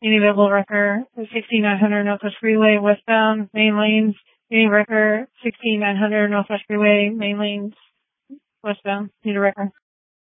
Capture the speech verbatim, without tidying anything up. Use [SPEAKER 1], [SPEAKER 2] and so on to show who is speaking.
[SPEAKER 1] Any available wrecker, sixty-nine hundred Northwest Freeway, westbound, main lanes. Any wrecker, sixty-nine hundred Northwest Freeway, main lanes, westbound. Need a wrecker.